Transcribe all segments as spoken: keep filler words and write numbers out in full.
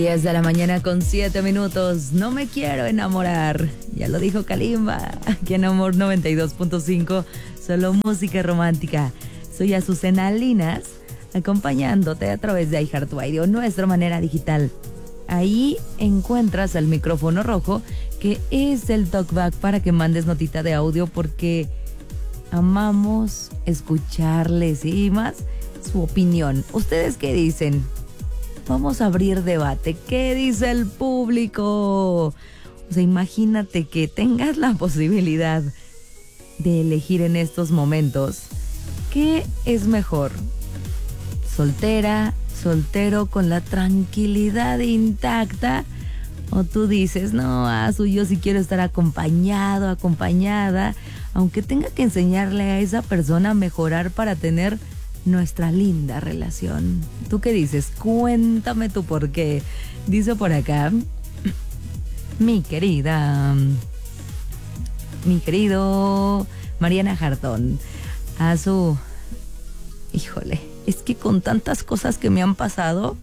diez de la mañana con siete minutos. No me quiero enamorar. Ya lo dijo Kalimba. Aquí en Amor noventa y dos punto cinco. Solo música romántica. Soy Azucena Linas, acompañándote a través de iHeartRadio, nuestra manera digital. Ahí encuentras el micrófono rojo, que es el talkback para que mandes notita de audio, porque amamos escucharles y más su opinión. ¿Ustedes qué dicen? Vamos a abrir debate. ¿Qué dice el público? O sea, imagínate que tengas la posibilidad de elegir en estos momentos. ¿Qué es mejor? ¿Soltera, soltero con la tranquilidad intacta? ¿O tú dices, no, Azu, yo sí quiero estar acompañado, acompañada, aunque tenga que enseñarle a esa persona a mejorar para tener nuestra linda relación? ¿Tú qué dices? Cuéntame tu por qué. Dice por acá mi querida, mi querido Mariana Jartón. Azu, híjole, es que con tantas cosas que me han pasado,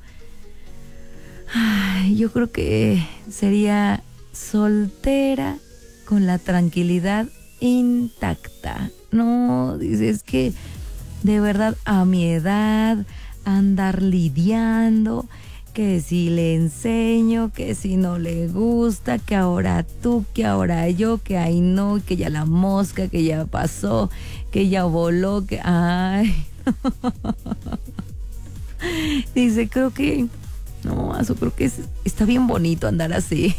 ay, yo creo que sería soltera con la tranquilidad intacta. No, dices que de verdad, a mi edad, andar lidiando, que si le enseño, que si no le gusta, que ahora tú, que ahora yo, que ahí no, que ya la mosca, que ya pasó, que ya voló, que ay. Dice, creo que, no, eso creo que es, está bien bonito andar así.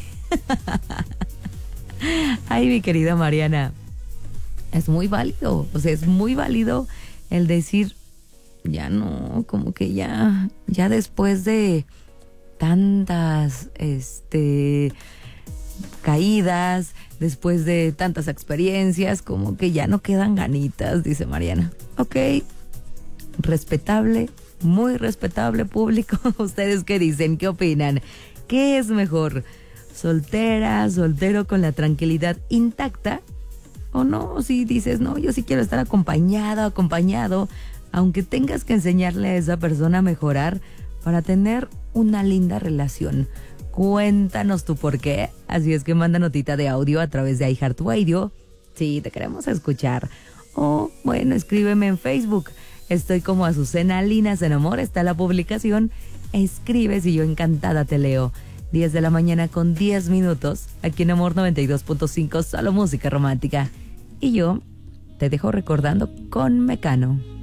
Ay, mi querida Mariana, es muy válido, o sea, es muy válido el decir, ya no, como que ya, ya después de tantas, este, caídas, después de tantas experiencias, como que ya no quedan ganitas, dice Mariana. Ok, respetable, muy respetable, público. ¿Ustedes qué dicen? ¿Qué opinan? ¿Qué es mejor? ¿Soltera, soltero con la tranquilidad intacta? O no, si dices, no, yo sí quiero estar acompañado, acompañado, aunque tengas que enseñarle a esa persona a mejorar para tener una linda relación. Cuéntanos tu por qué. Así es que manda notita de audio a través de iHeartRadio. Sí, te queremos escuchar. O, bueno, escríbeme en Facebook. Estoy como Azucena Linas en Amor. Está la publicación. Escribes y yo encantada te leo. diez de la mañana con diez minutos, aquí en Amor noventa y dos punto cinco, solo música romántica. Y yo te dejo recordando con Mecano.